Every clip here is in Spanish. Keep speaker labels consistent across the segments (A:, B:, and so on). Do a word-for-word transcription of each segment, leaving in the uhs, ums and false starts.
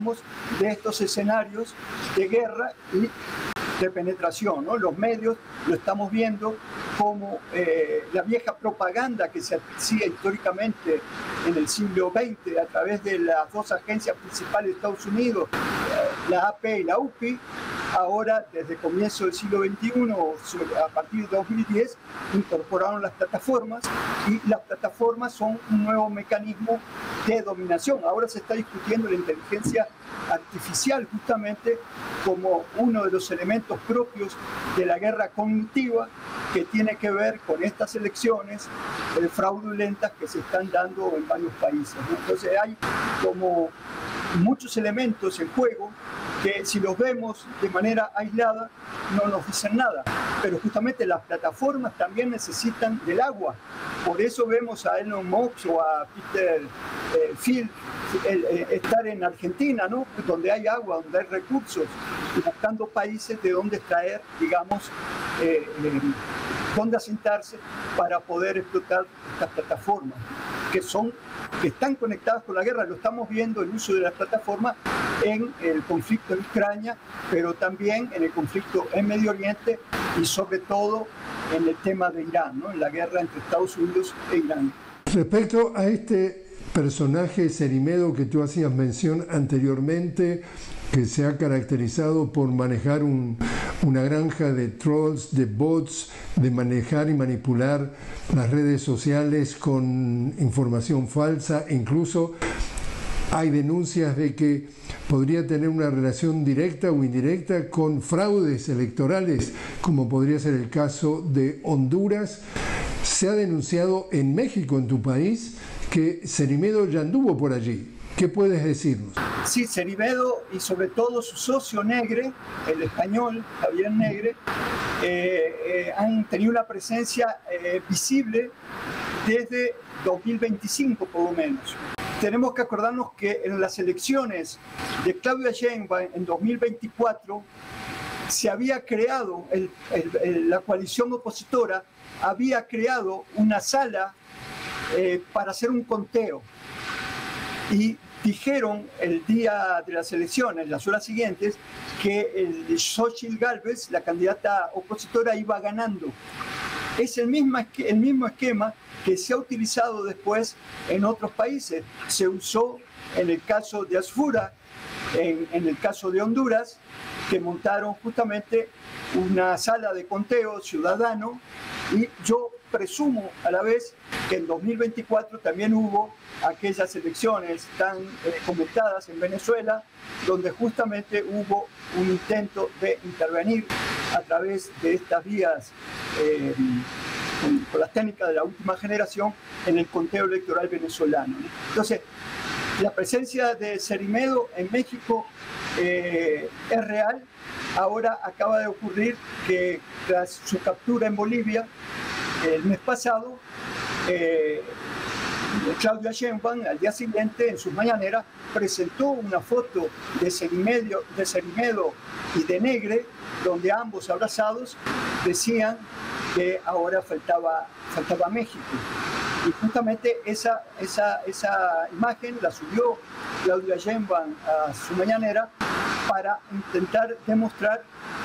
A: de estos escenarios de guerra y de penetración, ¿no? Los medios lo estamos viendo como eh, la vieja propaganda que se hacía históricamente en el siglo veinte a través de las dos agencias principales de Estados Unidos, eh, la A P y la U P I. Ahora, desde el comienzo del siglo veintiuno, a partir de dos mil diez, incorporaron las plataformas y las plataformas son un nuevo mecanismo de dominación. Ahora se está discutiendo la inteligencia artificial justamente como uno de los elementos propios de la guerra cognitiva que tiene que ver con estas elecciones eh, fraudulentas que se están dando en varios países, ¿no? Entonces hay como muchos elementos en juego que si los vemos de manera aislada no nos dicen nada, pero justamente las plataformas también necesitan del agua. Por eso vemos a Elon Musk o a Peter eh, Thiel el, eh, estar en Argentina, ¿no? Donde hay agua, donde hay recursos, y buscando países de donde extraer, digamos, eh, eh, donde asentarse para poder explotar estas plataformas que son que están conectadas con la guerra. Lo estamos viendo el uso de las plataformas en el conflicto en Ucrania, pero también en el conflicto en Medio Oriente y sobre todo en el tema de Irán, ¿no? En la guerra entre Estados Unidos e Irán.
B: Respecto a este personaje Cerimedo que tú hacías mención anteriormente, que se ha caracterizado por manejar un, una granja de trolls, de bots, de manejar y manipular las redes sociales con información falsa, e incluso hay denuncias de que podría tener una relación directa o indirecta con fraudes electorales, como podría ser el caso de Honduras. Se ha denunciado en México, en tu país, que Cerimedo ya anduvo por allí. ¿Qué puedes decirnos?
A: Sí, Cerimedo y sobre todo su socio Negre, el español Javier Negre, eh, eh, han tenido una presencia eh, visible desde dos mil veinticinco por lo menos. Tenemos que acordarnos que en las elecciones de Claudia Sheinbaum en dos mil veinticuatro se había creado, el, el, el, la coalición opositora había creado una sala eh, para hacer un conteo. Y dijeron el día de las elecciones, las horas siguientes, que el Xochitl Gálvez, la candidata opositora, iba ganando. Es el mismo, el mismo esquema que se ha utilizado después en otros países. Se usó en el caso de Asfura, en, en el caso de Honduras, que montaron justamente una sala de conteo ciudadano, y yo presumo a la vez que en dos mil veinticuatro también hubo aquellas elecciones tan eh, comentadas en Venezuela, donde justamente hubo un intento de intervenir a través de estas vías eh, con, con las técnicas de la última generación en el conteo electoral venezolano, ¿no? Entonces, la presencia de Cerimedo en México eh, es real. Ahora acaba de ocurrir que tras su captura en Bolivia el mes pasado, eh, Claudia Sheinbaum al día siguiente en sus mañaneras presentó una foto de Cerimedo, de Cerimedo y de Negre, donde ambos abrazados decían que ahora faltaba, faltaba México. Y justamente esa, esa, esa imagen la subió Claudia Sheinbaum a su mañanera para intentar demostrar,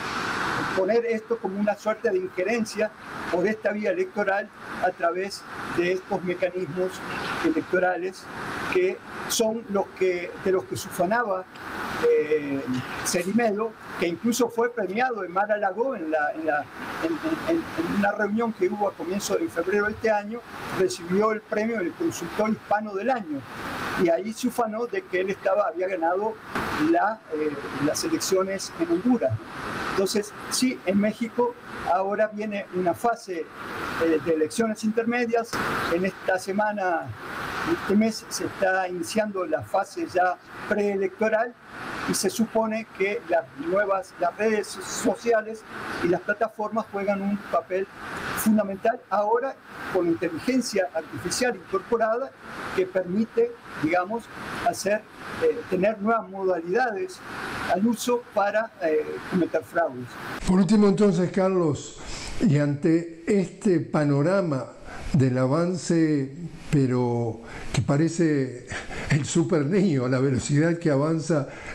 A: poner esto como una suerte de injerencia por esta vía electoral a través de estos mecanismos electorales que son los que, de los que se ufanaba eh, Cerimedo, que incluso fue premiado en Mar-a-Lago en, la, en, la, en, en, en una reunión que hubo a comienzos de febrero de este año, recibió el premio del consultor hispano del año, y ahí se ufanó de que él estaba, había ganado la, eh, las elecciones en Honduras. Entonces, sí, en México ahora viene una fase eh, de elecciones intermedias. En esta semana, este mes, se está iniciando la fase ya preelectoral y se supone que las nuevas, las redes sociales y las plataformas juegan un papel fundamental ahora con inteligencia artificial incorporada que permite, digamos, hacer, eh, tener nuevas modalidades al uso para eh, cometer fraudes.
B: Por último, entonces, Carlos, y ante este panorama del avance, pero que parece el super niño, a la velocidad que avanza